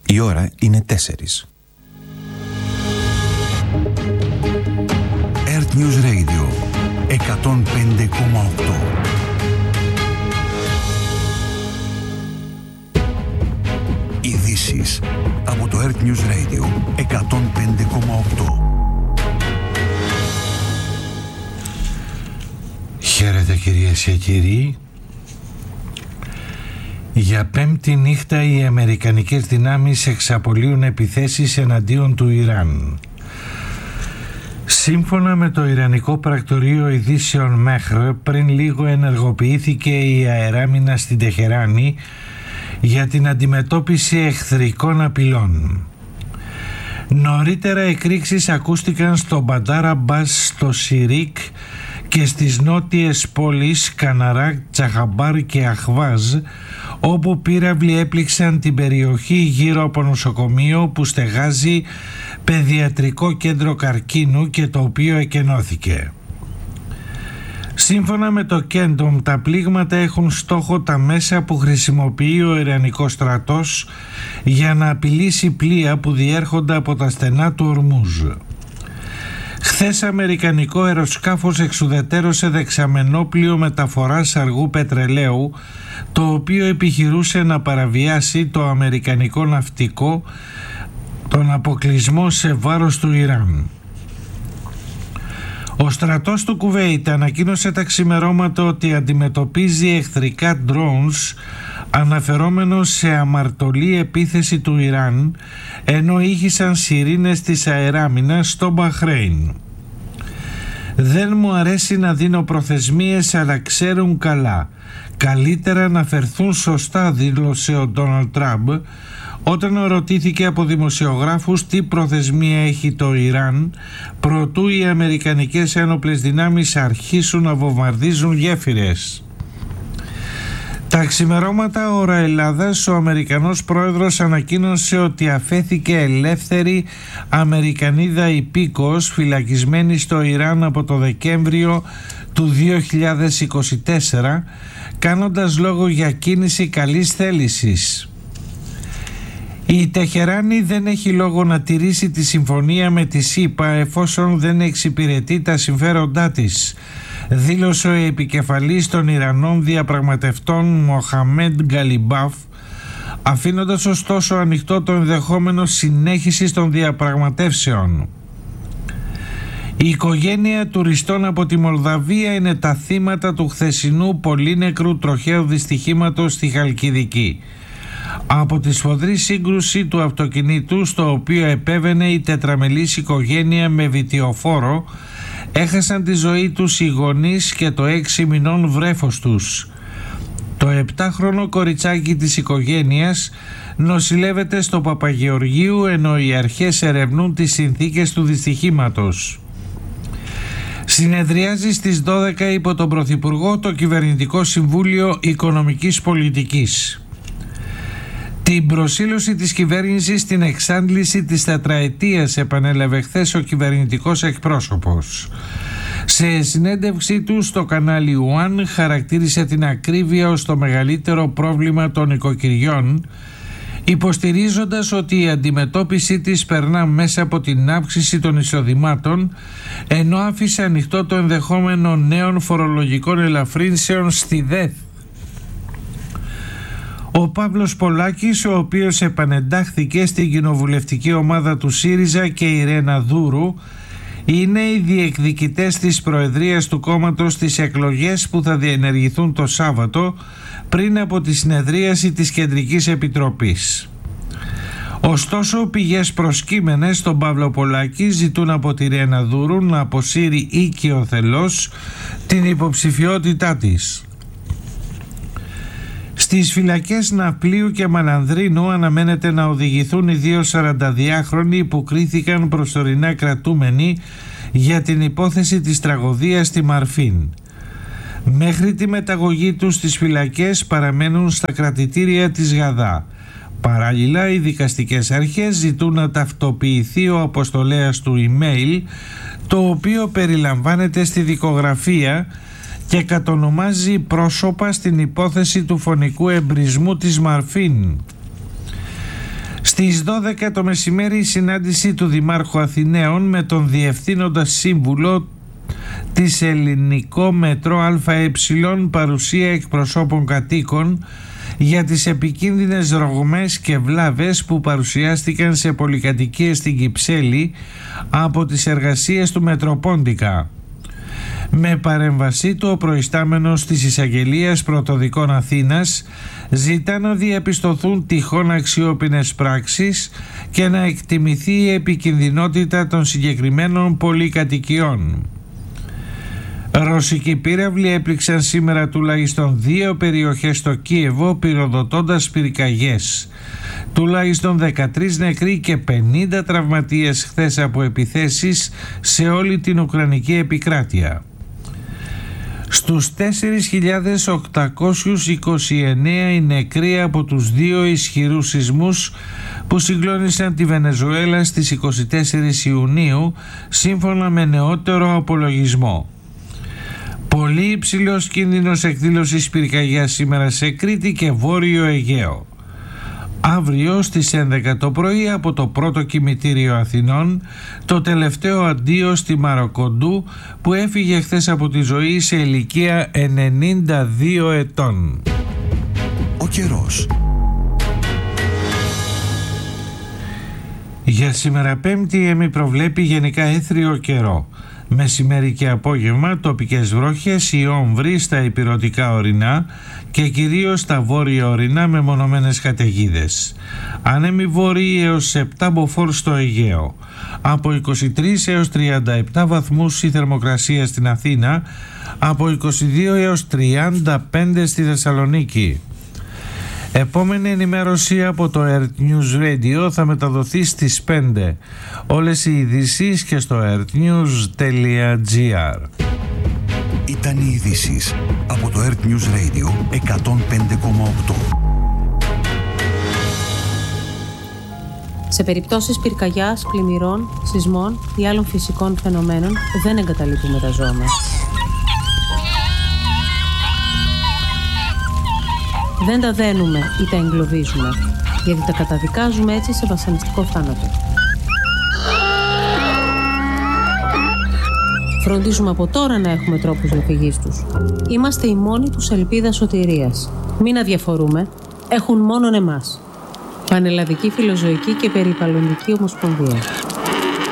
Η ώρα είναι 4. Earth News Radio 105,8. Ειδήσεις από το Earth News Radio 105,8. Χαίρετε κυρίες και κύριοι. Για πέμπτη νύχτα οι αμερικανικές δυνάμεις εξαπολύουν επιθέσεις εναντίον του Ιράν. Σύμφωνα με το Ιρανικό Πρακτορείο Ειδήσεων Mehr, πριν λίγο ενεργοποιήθηκε η αεράμινα στην Τεχεράνη για την αντιμετώπιση εχθρικών απειλών. Νωρίτερα εκρήξεις ακούστηκαν στο Μπαντάρ Αμπάς, στο Σιρίκ και στις νότιες πόλεις Καναράκ, Τσαχαμπάρ και Αχβάζ, όπου πύραυλοι έπληξαν την περιοχή γύρω από νοσοκομείο που στεγάζει παιδιατρικό κέντρο καρκίνου και το οποίο εκενώθηκε. Σύμφωνα με το Κέντομ, τα πλήγματα έχουν στόχο τα μέσα που χρησιμοποιεί ο Ιρανικός στρατός για να απειλήσει πλοία που διέρχονται από τα στενά του Ορμούζ. Χθες αμερικανικό αεροσκάφος εξουδετέρωσε δεξαμενόπλοιο μεταφοράς αργού πετρελαίου, το οποίο επιχειρούσε να παραβιάσει το αμερικανικό ναυτικό τον αποκλεισμό σε βάρος του Ιράν. Ο στρατός του Κουβέιτ ανακοίνωσε τα ξημερώματα ότι αντιμετωπίζει εχθρικά drones, αναφερόμενος σε αμαρτωλή επίθεση του Ιράν, ενώ ήχησαν σιρήνες της αεράμινας στο Μπαχρέιν. «Δεν μου αρέσει να δίνω προθεσμίες, αλλά ξέρουν καλά. Καλύτερα να φερθούν σωστά», δήλωσε ο Ντόναλντ Τραμπ όταν ρωτήθηκε από δημοσιογράφους τι προθεσμία έχει το Ιράν προτού οι αμερικανικές ένοπλες δυνάμεις αρχίσουν να βομβαρδίζουν γέφυρες. Τα ξημερώματα ώρα Ελλάδας, ο Αμερικανός πρόεδρος ανακοίνωσε ότι αφέθηκε ελεύθερη Αμερικανίδα υπήκοος φυλακισμένη στο Ιράν από το Δεκέμβριο του 2024, κάνοντας λόγο για κίνηση καλής θέλησης. Η Τεχεράνη δεν έχει λόγο να τηρήσει τη συμφωνία με τη ΣΥΠΑ εφόσον δεν εξυπηρετεί τα συμφέροντά της, δήλωσε ο επικεφαλής των Ιρανών διαπραγματευτών Μοχαμέντ Γκαλιμπάφ, αφήνοντας ωστόσο ανοιχτό το ενδεχόμενο συνέχισης των διαπραγματεύσεων. Η οικογένεια τουριστών από τη Μολδαβία είναι τα θύματα του χθεσινού πολύνεκρου τροχαίου δυστυχήματος στη Χαλκιδική. Από τη σφοδρή σύγκρουση του αυτοκινήτου στο οποίο επέβαινε η τετραμελής οικογένεια με βιτιοφόρο, έχασαν τη ζωή τους οι γονείς και το 6 μηνών βρέφος τους. Το 7χρονο κοριτσάκι της οικογένειας νοσηλεύεται στο Παπαγεωργίου, ενώ οι αρχές ερευνούν τις συνθήκες του δυστυχήματος. Συνεδριάζει στις 12 υπό τον Πρωθυπουργό το Κυβερνητικό Συμβούλιο Οικονομικής Πολιτικής. Την προσήλωση της κυβέρνησης στην εξάντληση της τετραετίας επανέλαβε χθες ο κυβερνητικός εκπρόσωπος. Σε συνέντευξή του στο κανάλι One χαρακτήρισε την ακρίβεια ως το μεγαλύτερο πρόβλημα των οικοκυριών, υποστηρίζοντας ότι η αντιμετώπιση της περνά μέσα από την αύξηση των εισοδημάτων, ενώ άφησε ανοιχτό το ενδεχόμενο νέων φορολογικών ελαφρύνσεων στη ΔΕΘ. Ο Παύλος Πολάκης, ο οποίος επανεντάχθηκε στην κοινοβουλευτική ομάδα του ΣΥΡΙΖΑ, και η Ρένα Δούρου είναι οι διεκδικητές της προεδρίας του κόμματος στις εκλογές που θα διενεργηθούν το Σάββατο πριν από τη συνεδρίαση της Κεντρικής Επιτροπής. Ωστόσο, πηγές προσκύμενες στον Παύλο Πολάκη ζητούν από τη Ρένα Δούρου να αποσύρει οικειοθελώς την υποψηφιότητά της. Στις φυλακές Ναυπλίου και Μαλανδρίνου αναμένεται να οδηγηθούν οι 2 42χρονοι που κρίθηκαν προσωρινά κρατούμενοι για την υπόθεση της τραγωδίας στη Μαρφίν. Μέχρι τη μεταγωγή τους στις φυλακές παραμένουν στα κρατητήρια της Γαδά. Παράλληλα, οι δικαστικές αρχές ζητούν να ταυτοποιηθεί ο αποστολέας του email, το οποίο περιλαμβάνεται στη δικογραφία και κατονομάζει πρόσωπα στην υπόθεση του φωνικού εμπρισμού της Μαρφίν. Στις 12 το μεσημέρι η συνάντηση του Δημάρχου Αθηναίων με τον Διευθύνοντα Σύμβουλο της Ελληνικό Μετρό ΑΕ, παρουσία εκπροσώπων κατοίκων για τις επικίνδυνες ρογμές και βλάβες που παρουσιάστηκαν σε πολυκατοικίες στην Κυψέλη από τις εργασίες του Μετροπόντικα. Με παρέμβασή του, ο προϊστάμενος της Εισαγγελίας Πρωτοδικών Αθήνας ζητά να διαπιστωθούν τυχόν αξιόπινες πράξεις και να εκτιμηθεί η επικινδυνότητα των συγκεκριμένων πολυκατοικιών. Ρωσικοί πύραυλοι έπληξαν σήμερα τουλάχιστον 2 περιοχές στο Κίεβο, πυροδοτώντας πυρκαγιές. Τουλάχιστον 13 νεκροί και 50 τραυματίες χθες από επιθέσεις σε όλη την Ουκρανική επικράτεια. Στους 4.829 οι νεκροί από τους 2 ισχυρούς σεισμούς που συγκλώνησαν τη Βενεζουέλα στις 24 Ιουνίου, σύμφωνα με νεότερο απολογισμό. Πολύ υψηλός κίνδυνος εκδήλωσης πυρκαγιάς σήμερα σε Κρήτη και Βόρειο Αιγαίο. Αύριο στις 11 το πρωί από το πρώτο κημητήριο Αθηνών, το τελευταίο αντίο στη Μαροκοντού που έφυγε χθες από τη ζωή σε ηλικία 92 ετών. Ο καιρός. Για σήμερα Πέμπτη η ΕΜΗ προβλέπει γενικά έθριο καιρό. Μεσημέρι και απόγευμα τοπικές βροχές ή όμβροι στα ηπειρωτικά ορεινά και κυρίως στα βόρεια ορεινά με μονομένες καταιγίδες. Άνεμοι βόρειοι έως 7 μποφόρ στο Αιγαίο. Από 23 έως 37 βαθμούς η θερμοκρασία στην Αθήνα, από 22 έως 35 στη Θεσσαλονίκη. Επόμενη ενημέρωση από το Earth News Radio θα μεταδοθεί στις 5. Όλες οι ειδήσεις και στο earthnews.gr. Ήταν οι ειδήσεις από το Earth News Radio 105,8. Σε περιπτώσεις πυρκαγιάς, πλημμυρών, σεισμών ή άλλων φυσικών φαινομένων δεν εγκαταλείπουμε τα ζώα μας. Δεν τα δένουμε ή τα εγκλωβίζουμε, γιατί τα καταδικάζουμε έτσι σε βασανιστικό θάνατο. Φροντίζουμε από τώρα να έχουμε τρόπους διαφυγής τους. Είμαστε η μόνη τους ελπίδα σωτηρίας. Μην αδιαφορούμε, έχουν μόνον εμάς. Πανελλαδική Φιλοζωική και Περιβαλλοντική Ομοσπονδία.